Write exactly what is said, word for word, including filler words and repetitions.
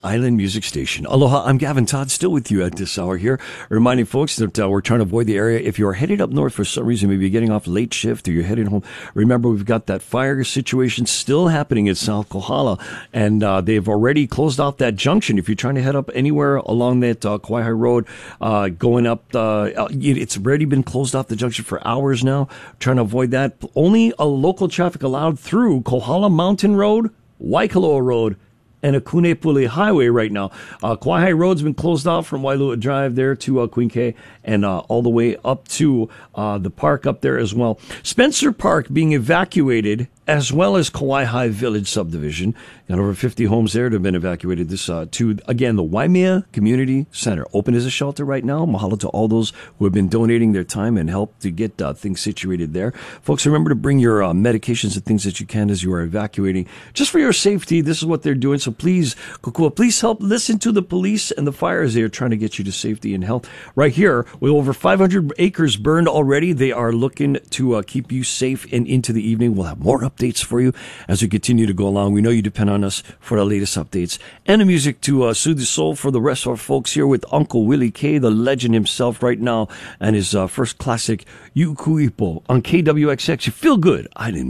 Island Music Station. Aloha, I'm Gavin Todd, still with you at this hour here, reminding folks that uh, we're trying to avoid the area. If you're headed up north for some reason, maybe you're getting off late shift or you're heading home, remember we've got that fire situation still happening at South Kohala, and uh, they've already closed off that junction. If you're trying to head up anywhere along that uh, Kauai Road, uh, going up, uh, it's already been closed off the junction for hours now, trying to avoid that. Only a local traffic allowed through Kohala Mountain Road, Waikoloa Road, and Akunepuli Highway right now. Uh, Kauai Road's been closed off from Wailua Drive there to uh, Queen K and uh, all the way up to uh, the park up there as well. Spencer Park being evacuated, as well as Kauai High Village subdivision. Got over fifty homes there that have been evacuated this uh, to, again, the Waimea Community Center. Open as a shelter right now. Mahalo to all those who have been donating their time and help to get uh, things situated there. Folks, remember to bring your uh, medications and things that you can as you are evacuating. Just for your safety, this is what they're doing. So please, Kokua, please help listen to the police and the fires. They are trying to get you to safety and health. Right here, with over five hundred acres burned already, they are looking to uh, keep you safe and into the evening. We'll have more updates for you as we continue to go along. We know you depend on us for the latest updates and the music to uh, soothe the soul for the rest of our folks here with Uncle Willie K, the legend himself right now, and his uh, first classic, Yukuipo, on K W X X. You feel good, Island